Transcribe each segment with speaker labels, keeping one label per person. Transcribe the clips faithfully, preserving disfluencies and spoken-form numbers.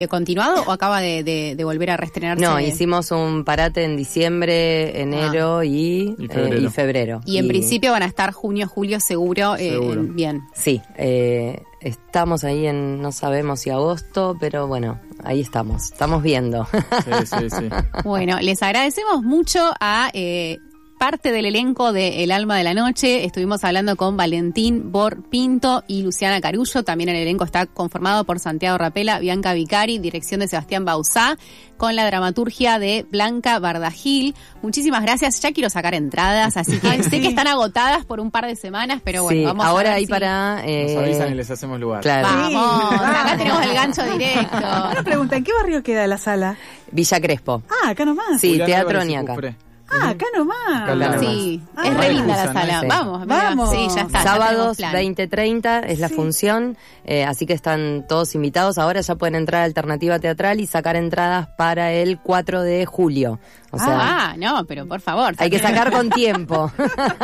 Speaker 1: ¿Continuado o acaba de, de, de volver a reestrenarse?
Speaker 2: No, hicimos un parate en diciembre, enero ah. y,
Speaker 3: y, febrero.
Speaker 2: Eh, y febrero.
Speaker 1: Y en
Speaker 2: y...
Speaker 1: principio van a estar junio, julio seguro,
Speaker 3: seguro.
Speaker 1: Eh, bien.
Speaker 2: Sí, eh, estamos ahí en, no sabemos si agosto, pero bueno, ahí estamos, estamos viendo.
Speaker 3: Sí, sí, sí.
Speaker 1: Bueno, les agradecemos mucho a... Eh, parte del elenco de El Alma de la Noche. Estuvimos hablando con Valentín Bor Pinto y Luciana Carullo. También el elenco está conformado por Santiago Rapela, Bianca Vicari, dirección de Sebastián Bauzá, con la dramaturgia de Blanca Bardagil. Muchísimas gracias. Ya quiero sacar entradas, así que Ay, sé sí. que están agotadas por un par de semanas, pero bueno,
Speaker 2: sí,
Speaker 1: vamos
Speaker 2: ahora
Speaker 1: a ver
Speaker 2: ahí
Speaker 1: si...
Speaker 2: para...
Speaker 3: Eh... Nos avisan y les hacemos lugar.
Speaker 2: Claro.
Speaker 1: Vamos,
Speaker 4: sí.
Speaker 1: acá tenemos el gancho directo.
Speaker 4: Una pregunta, ¿en qué barrio queda la sala?
Speaker 2: Villa Crespo.
Speaker 4: Ah, acá nomás.
Speaker 2: Sí,
Speaker 3: Julián
Speaker 2: Teatro
Speaker 3: Álvarez
Speaker 2: Niaca.
Speaker 4: Ah, acá nomás.
Speaker 3: Acá nomás.
Speaker 1: Sí,
Speaker 4: Ah,
Speaker 1: es re linda la
Speaker 3: Susan,
Speaker 1: sala.
Speaker 3: sí.
Speaker 1: Vamos,
Speaker 4: Vamos.
Speaker 1: Sí, ya está.
Speaker 2: Sábados veinte treinta es la
Speaker 4: Sí.
Speaker 2: función, eh, así que están todos invitados. Ahora ya pueden entrar a Alternativa Teatral y sacar entradas para el cuatro de julio. O sea,
Speaker 1: ah, no, pero por favor.
Speaker 2: hay que sacar con tiempo.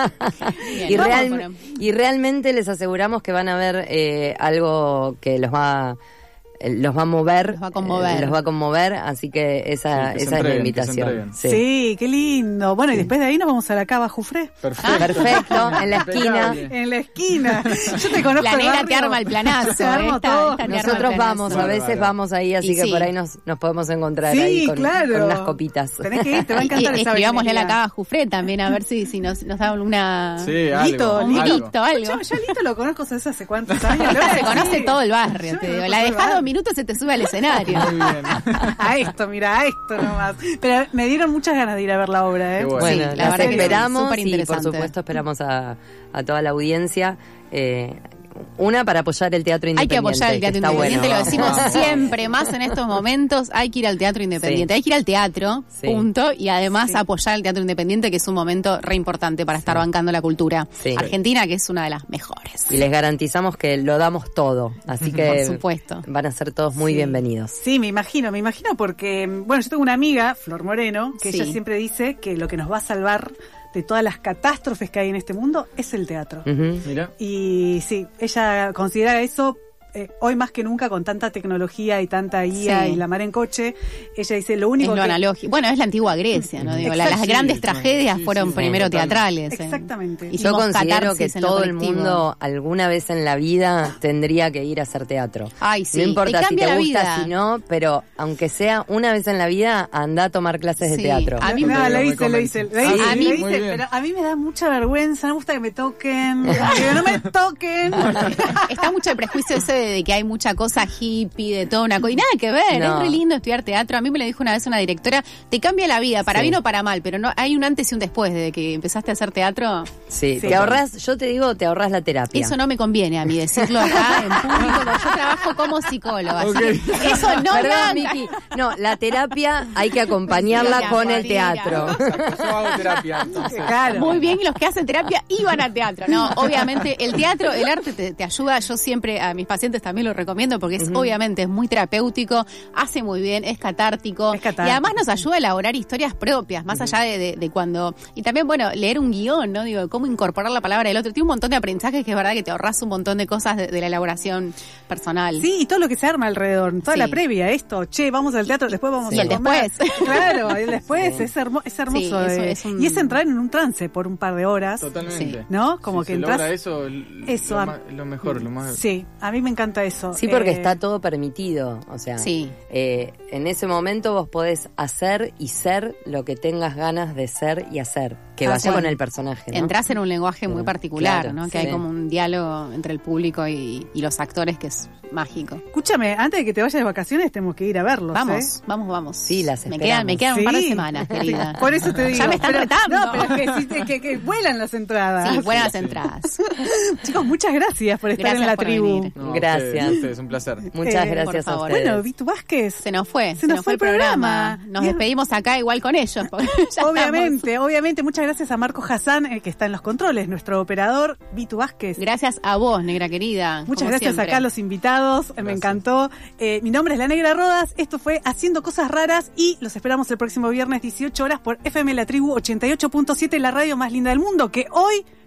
Speaker 1: Bien,
Speaker 2: y,
Speaker 1: vamos
Speaker 2: real,
Speaker 1: por-
Speaker 2: y realmente les aseguramos que van a ver eh, algo que los va los va a mover,
Speaker 1: Los va a conmover.
Speaker 2: eh, los va a conmover, así que esa,
Speaker 3: Sí, que se
Speaker 2: esa es la
Speaker 3: entreguen,
Speaker 2: invitación.
Speaker 3: que se entreguen.
Speaker 2: Sí.
Speaker 4: Sí, qué lindo. Bueno, y después de ahí nos vamos a la Cava Jufré.
Speaker 3: Perfecto.
Speaker 2: Perfecto, en la esquina.
Speaker 3: Impecable.
Speaker 4: En la esquina. Yo te conozco
Speaker 1: La
Speaker 4: el
Speaker 1: negra
Speaker 4: barrio.
Speaker 1: te arma el planazo.
Speaker 4: Te armo
Speaker 1: esta-
Speaker 4: todo.
Speaker 1: esta te arma el
Speaker 2: Nosotros
Speaker 1: planazo.
Speaker 2: vamos, a veces
Speaker 3: Bárbaro.
Speaker 2: vamos ahí, así
Speaker 1: Y
Speaker 2: que
Speaker 1: sí.
Speaker 2: por ahí nos, nos podemos encontrar
Speaker 4: Sí,
Speaker 2: ahí con,
Speaker 4: claro.
Speaker 2: con unas copitas.
Speaker 4: Tenés que ir, te va a
Speaker 1: Y,
Speaker 4: encantar
Speaker 1: y
Speaker 4: esa
Speaker 1: escribámosle a la
Speaker 4: avenida.
Speaker 1: Cava Jufré también, a ver si, si nos, nos da una...
Speaker 3: Sí, algo.
Speaker 4: Lito,
Speaker 1: un
Speaker 3: algo.
Speaker 1: grito, algo.
Speaker 4: Yo, yo a Lito lo conozco desde hace cuántos años.
Speaker 1: Se conoce todo el barrio,
Speaker 4: Yo
Speaker 1: te
Speaker 4: me
Speaker 1: digo.
Speaker 4: conozco
Speaker 1: La
Speaker 4: todo el
Speaker 1: dejás dos
Speaker 4: barrio.
Speaker 1: minutos se te sube al escenario.
Speaker 3: Muy bien.
Speaker 4: A esto, mira, a esto nomás. Pero me dieron muchas ganas de ir a ver la obra, ¿eh?
Speaker 3: Qué bueno.
Speaker 2: Bueno,
Speaker 1: Sí, la
Speaker 2: las
Speaker 1: verdad que sí,
Speaker 2: esperamos
Speaker 1: súper
Speaker 2: y por
Speaker 1: interesante.
Speaker 2: supuesto esperamos a, a toda la audiencia. Eh, una para apoyar el teatro
Speaker 1: Hay que
Speaker 2: independiente.
Speaker 1: apoyar el teatro
Speaker 2: que está
Speaker 1: independiente,
Speaker 2: bueno.
Speaker 1: lo decimos
Speaker 3: Vamos.
Speaker 1: siempre, más en estos momentos, hay que ir al teatro independiente,
Speaker 2: Sí.
Speaker 1: hay que ir al teatro,
Speaker 2: Sí.
Speaker 1: punto, y además
Speaker 4: Sí.
Speaker 1: apoyar el teatro independiente, que es un momento re importante para estar bancando la cultura
Speaker 2: Sí.
Speaker 1: argentina, que es una de las mejores.
Speaker 2: Y les garantizamos que lo damos todo, así que
Speaker 1: Por supuesto.
Speaker 2: van a ser todos muy
Speaker 4: Sí.
Speaker 2: bienvenidos.
Speaker 4: Sí, me imagino, me imagino porque, bueno, yo tengo una amiga, Flor Moreno, que
Speaker 1: Sí.
Speaker 4: ella siempre dice que lo que nos va a salvar de todas las catástrofes que hay en este mundo es el teatro.
Speaker 2: Ujú.
Speaker 3: Mira.
Speaker 4: Y sí, ella considera eso, eh, hoy más que nunca, con tanta tecnología y tanta guía
Speaker 1: Sí.
Speaker 4: y la mar en coche, ella dice lo
Speaker 1: Es
Speaker 4: único
Speaker 1: lo
Speaker 4: que...
Speaker 1: analógico. Bueno, es la antigua Grecia, ¿no? Digo, la- las
Speaker 4: Exacto.
Speaker 1: grandes
Speaker 3: Sí,
Speaker 1: tragedias
Speaker 3: sí,
Speaker 1: fueron
Speaker 3: sí,
Speaker 1: primero
Speaker 3: sí, total.
Speaker 1: teatrales. ¿eh?
Speaker 4: Exactamente.
Speaker 2: Yo
Speaker 1: Hicimos
Speaker 2: considero que
Speaker 1: catarsis en lo
Speaker 2: todo el
Speaker 1: colectivo.
Speaker 2: mundo alguna vez en la vida tendría que ir a hacer teatro.
Speaker 1: Ay, sí,
Speaker 2: No
Speaker 1: te
Speaker 2: importa si
Speaker 1: cambia
Speaker 2: te
Speaker 1: la
Speaker 2: gusta,
Speaker 1: vida.
Speaker 2: si no, pero aunque sea una vez en la vida, anda a tomar clases
Speaker 1: Sí,
Speaker 2: de teatro.
Speaker 1: a mí
Speaker 4: no,
Speaker 3: me-
Speaker 4: lo
Speaker 3: muy
Speaker 4: hice, lo hice, lo hice,
Speaker 1: Ah, a
Speaker 4: lo
Speaker 1: mí-
Speaker 4: hice,
Speaker 3: muy bien.
Speaker 4: pero a mí me da mucha vergüenza, no me gusta que me toquen, que no me toquen.
Speaker 1: Está mucho el prejuicio ese de que hay mucha cosa hippie, de toda una cosa. Y nada que ver,
Speaker 2: No.
Speaker 1: es re lindo estudiar teatro. A mí me lo dijo una vez una directora, te cambia la vida, para
Speaker 2: Sí.
Speaker 1: bien o para mal, pero no hay un antes y un después de que empezaste a hacer teatro.
Speaker 2: Sí,
Speaker 4: Sí.
Speaker 2: te ahorras, yo te digo, te ahorras la terapia.
Speaker 1: Eso no me conviene a mí decirlo acá en público, porque yo trabajo como psicóloga. así
Speaker 3: Ok.
Speaker 1: que eso no me
Speaker 2: Perdón,
Speaker 1: haga-
Speaker 2: Miki. No, la terapia hay que acompañarla
Speaker 1: Sí,
Speaker 2: con el
Speaker 1: mentira.
Speaker 2: teatro.
Speaker 3: Exacto, yo hago terapia, entonces.
Speaker 4: Claro.
Speaker 1: Muy bien, y los que hacen terapia iban al teatro. No, obviamente el teatro, el arte te, te ayuda. Yo siempre a mis pacientes también lo recomiendo porque es obviamente es muy terapéutico, hace muy bien, es catártico,
Speaker 4: Es catártico.
Speaker 1: y además nos ayuda a elaborar historias propias, más allá de, de, de cuando... Y también, bueno, leer un guión, ¿no? Digo, cómo incorporar la palabra del otro. Tiene un montón de aprendizajes que es verdad que te ahorras un montón de cosas de, de la elaboración personal.
Speaker 4: Sí, y todo lo que se arma alrededor, toda
Speaker 1: Sí.
Speaker 4: la previa, esto, che, vamos al teatro, después vamos
Speaker 1: Y
Speaker 4: a
Speaker 1: el
Speaker 4: comer.
Speaker 1: después.
Speaker 4: Claro, el después,
Speaker 2: Sí.
Speaker 4: es, hermo- es hermoso.
Speaker 1: Sí, eso
Speaker 4: eh.
Speaker 1: es un-
Speaker 4: Y es entrar en un trance por un par de horas.
Speaker 3: Totalmente.
Speaker 4: ¿No? Como
Speaker 3: Si
Speaker 4: que
Speaker 3: se
Speaker 4: entras-
Speaker 3: logra eso, l-
Speaker 4: Eso,
Speaker 3: lo,
Speaker 4: a-
Speaker 3: ma- lo mejor, lo más...
Speaker 4: Sí, a mí me encanta eso.
Speaker 2: Sí, porque
Speaker 4: Eh,
Speaker 2: está todo permitido. O sea,
Speaker 1: Sí.
Speaker 2: eh, en ese momento vos podés hacer y ser lo que tengas ganas de ser y hacer. Que
Speaker 4: Tal
Speaker 2: vaya
Speaker 4: cual.
Speaker 2: con el personaje, ¿no?
Speaker 1: Entras en un lenguaje muy
Speaker 2: Sí,
Speaker 1: particular,
Speaker 2: claro,
Speaker 1: ¿no? Que
Speaker 2: sí.
Speaker 1: hay como un diálogo entre el público y, y los actores que es mágico.
Speaker 4: Escúchame, antes de que te vayas de vacaciones tenemos que ir a verlos.
Speaker 1: Vamos,
Speaker 4: ¿eh?
Speaker 1: vamos, vamos.
Speaker 2: Sí, las
Speaker 1: me
Speaker 2: esperamos.
Speaker 1: quedan, me quedan un par de
Speaker 4: Sí.
Speaker 1: semanas, querida.
Speaker 4: Por eso te digo.
Speaker 1: Ya me están
Speaker 4: pero-
Speaker 1: retando.
Speaker 4: No, pero es que, sí, es que, que vuelan las entradas.
Speaker 1: Sí, buenas entradas.
Speaker 4: Chicos, muchas gracias por estar
Speaker 1: Gracias
Speaker 4: en la
Speaker 1: por
Speaker 4: tribu.
Speaker 1: venir.
Speaker 3: No,
Speaker 2: Gracias.
Speaker 3: Ustedes, ustedes, un placer.
Speaker 2: Muchas
Speaker 4: Eh,
Speaker 2: gracias
Speaker 1: por
Speaker 2: a
Speaker 1: favor.
Speaker 2: ustedes.
Speaker 4: Bueno, Vitu Vázquez.
Speaker 1: Se nos fue,
Speaker 4: Se nos fue el programa.
Speaker 1: Nos
Speaker 4: Bien.
Speaker 1: despedimos acá igual con ellos. porque ya
Speaker 4: Obviamente, obviamente, muchas gracias a Marco Hassan, eh, que está en los controles, nuestro operador, Vitu Vázquez.
Speaker 1: estamos. Gracias a vos, negra querida.
Speaker 4: Muchas
Speaker 1: como
Speaker 4: gracias
Speaker 1: siempre.
Speaker 4: acá a los invitados, eh, me
Speaker 3: Gracias.
Speaker 4: encantó. Eh, mi nombre es La Negra Rodas, esto fue Haciendo Cosas Raras y los esperamos el próximo viernes dieciocho horas por F M La Tribu ochenta y ocho punto siete, la radio más linda del mundo, que hoy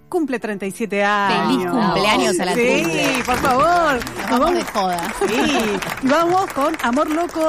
Speaker 4: cumple treinta y siete años.
Speaker 1: Feliz cumpleaños a la
Speaker 4: Sí,
Speaker 1: cumple.
Speaker 4: por favor.
Speaker 1: Nos vamos de joda.
Speaker 4: Sí, y vamos con Amor Loco